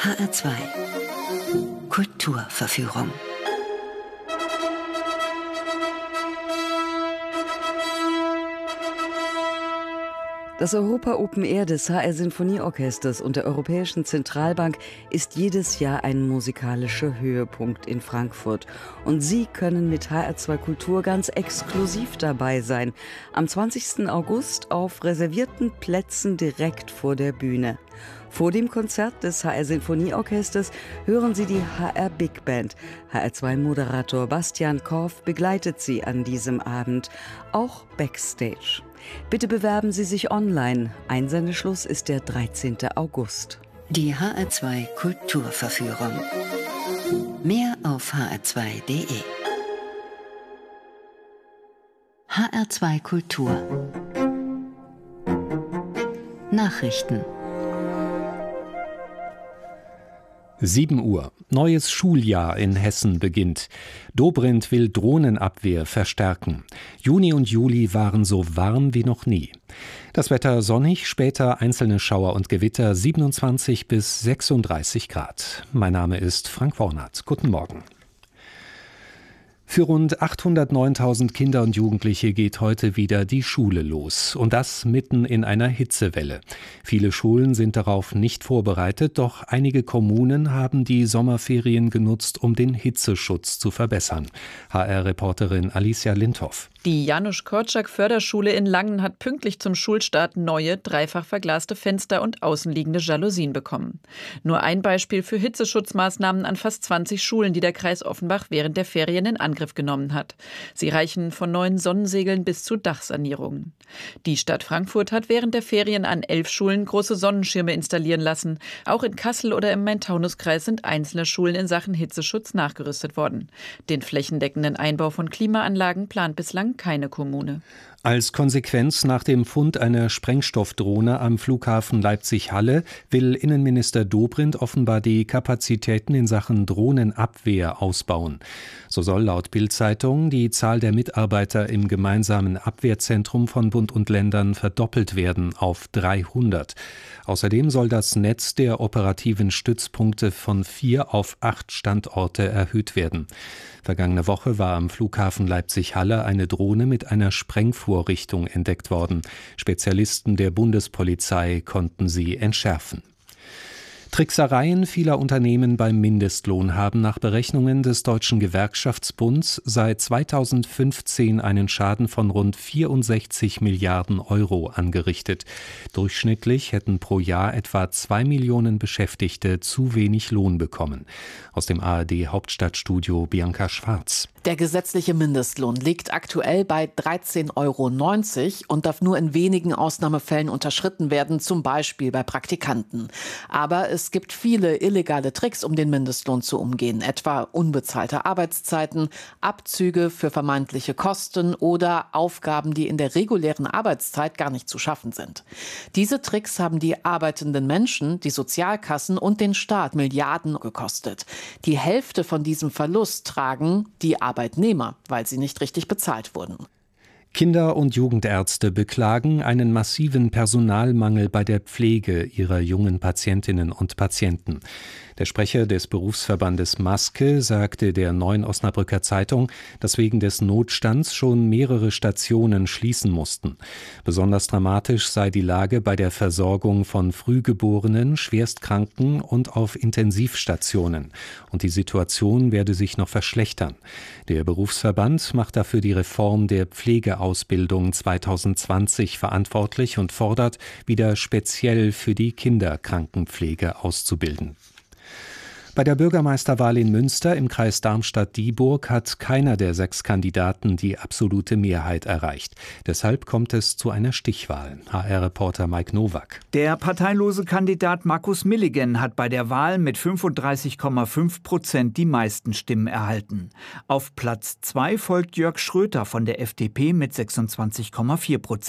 HR2 Kulturverführung. Das Europa Open Air des HR Sinfonieorchesters und der Europäischen Zentralbank ist jedes Jahr ein musikalischer Höhepunkt in Frankfurt. Und Sie können mit HR2 Kultur ganz exklusiv dabei sein. Am 20. August auf reservierten Plätzen direkt vor der Bühne. Vor dem Konzert des HR Sinfonieorchesters hören Sie die HR Big Band. HR2-Moderator Bastian Korff begleitet Sie an diesem Abend, auch backstage. Bitte bewerben Sie sich online. Einsendeschluss ist der 13. August. Die HR2 Kulturverführung. Mehr auf hr2.de. HR2 Kultur. Nachrichten. 7 Uhr. Neues Schuljahr in Hessen beginnt. Dobrindt will Drohnenabwehr verstärken. Juni und Juli waren so warm wie noch nie. Das Wetter sonnig, später einzelne Schauer und Gewitter, 27 bis 36 Grad. Mein Name ist Frank Wornath. Guten Morgen. Für rund 809.000 Kinder und Jugendliche geht heute wieder die Schule los. Und das mitten in einer Hitzewelle. Viele Schulen sind darauf nicht vorbereitet, doch einige Kommunen haben die Sommerferien genutzt, um den Hitzeschutz zu verbessern. HR-Reporterin Alicia Lindhoff. Die Janusz-Korczak-Förderschule in Langen hat pünktlich zum Schulstart neue, dreifach verglaste Fenster und außenliegende Jalousien bekommen. Nur ein Beispiel für Hitzeschutzmaßnahmen an fast 20 Schulen, die der Kreis Offenbach während der Ferien in Angriff genommen hat. Sie reichen von neuen Sonnensegeln bis zu Dachsanierungen. Die Stadt Frankfurt hat während der Ferien an 11 Schulen große Sonnenschirme installieren lassen. Auch in Kassel oder im Main-Taunus-Kreis sind einzelne Schulen in Sachen Hitzeschutz nachgerüstet worden. Den flächendeckenden Einbau von Klimaanlagen plant bislang keine Kommune. Als Konsequenz nach dem Fund einer Sprengstoffdrohne am Flughafen Leipzig-Halle will Innenminister Dobrindt offenbar die Kapazitäten in Sachen Drohnenabwehr ausbauen. So soll laut Bild-Zeitung die Zahl der Mitarbeiter im gemeinsamen Abwehrzentrum von Bund und Ländern verdoppelt werden auf 300. Außerdem soll das Netz der operativen Stützpunkte von 4 auf 8 Standorte erhöht werden. Vergangene Woche war am Flughafen Leipzig-Halle eine Drohne mit einer Sprengvorrichtung entdeckt worden. Spezialisten der Bundespolizei konnten sie entschärfen. Tricksereien vieler Unternehmen beim Mindestlohn haben nach Berechnungen des Deutschen Gewerkschaftsbunds seit 2015 einen Schaden von rund 64 Milliarden Euro angerichtet. Durchschnittlich hätten pro Jahr etwa 2 Millionen Beschäftigte zu wenig Lohn bekommen. Aus dem ARD-Hauptstadtstudio Bianca Schwarz. Der gesetzliche Mindestlohn liegt aktuell bei 13,90 € und darf nur in wenigen Ausnahmefällen unterschritten werden, zum Beispiel bei Praktikanten. Aber es gibt viele illegale Tricks, um den Mindestlohn zu umgehen, etwa unbezahlte Arbeitszeiten, Abzüge für vermeintliche Kosten oder Aufgaben, die in der regulären Arbeitszeit gar nicht zu schaffen sind. Diese Tricks haben die arbeitenden Menschen, die Sozialkassen und den Staat Milliarden gekostet. Die Hälfte von diesem Verlust tragen die Arbeitnehmer, weil sie nicht richtig bezahlt wurden. Kinder- und Jugendärzte beklagen einen massiven Personalmangel bei der Pflege ihrer jungen Patientinnen und Patienten. Der Sprecher des Berufsverbandes Maske sagte der Neuen Osnabrücker Zeitung, dass wegen des Notstands schon mehrere Stationen schließen mussten. Besonders dramatisch sei die Lage bei der Versorgung von Frühgeborenen, Schwerstkranken und auf Intensivstationen. Und die Situation werde sich noch verschlechtern. Der Berufsverband macht dafür die Reform der Pflegeausbildung 2020 verantwortlich und fordert, wieder speziell für die Kinderkrankenpflege auszubilden. Bei der Bürgermeisterwahl in Münster im Kreis Darmstadt-Dieburg hat keiner der 6 Kandidaten die absolute Mehrheit erreicht. Deshalb kommt es zu einer Stichwahl. HR-Reporter Mike Nowak. Der parteilose Kandidat Markus Milligen hat bei der Wahl mit 35,5% die meisten Stimmen erhalten. Auf Platz 2 folgt Jörg Schröter von der FDP mit 26,4%.